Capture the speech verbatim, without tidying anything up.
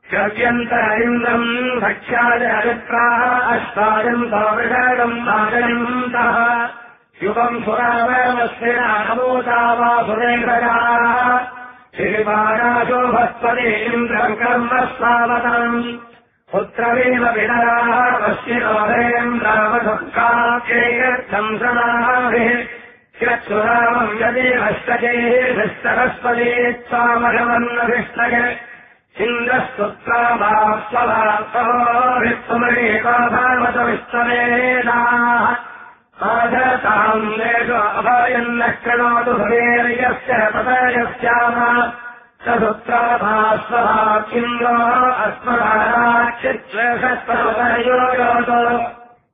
क्रव्यन्त इन्द्रम् भक्ष्याय अरित्राः अष्टायन्तो वृषादम् आजयन्तः युगम् सुरावमस्य अमूता वा सुरेन्द्रजाः श्रीवाराशोभस्पदे इन्द्रम् कर्म स्वावतम् पुत्रवेव विनराः पश्येन्द्रावधुःखाख्येयर्थम् समाभिः यत्सुरामम् यदेवस्तजेः सरस्वती स्वामघवन्नभिष्टय इन्द्रस्तुत्राभास्वभासोभित्वमेका भावत विश्ववेदाः आधताम् देशो अभयन्नः कृणोतु भवेर्यस्य पतयस्याम सदुत्राभास्वभाक्षिन्द्रो अस्मदाराक्षित्वेषस्तपतयो योतो